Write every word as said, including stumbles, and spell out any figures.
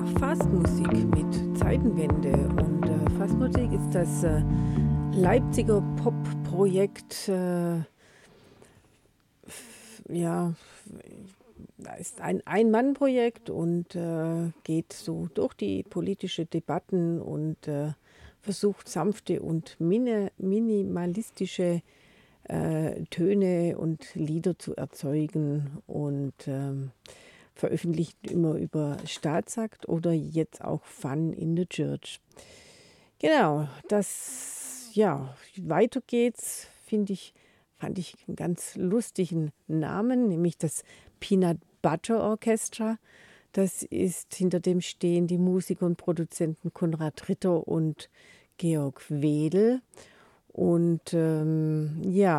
Fastmusik mit Zeitenwende. Und äh, Fastmusik ist das äh, Leipziger Pop-Projekt. Äh, f- ja, da ist ein Ein-Mann-Projekt und äh, geht so durch die politische Debatten und äh, versucht sanfte und mini minimalistische äh, Töne und Lieder zu erzeugen und ähm, veröffentlicht immer über Staatsakt oder jetzt auch Fun in the Church. Genau, das, ja, weiter geht's, finde ich, fand ich einen ganz lustigen Namen, nämlich das Peanut Butter Orchestra. Das ist, hinter dem stehen die Musiker und Produzenten Konrad Ritter und Georg Wedel. Und ähm, ja,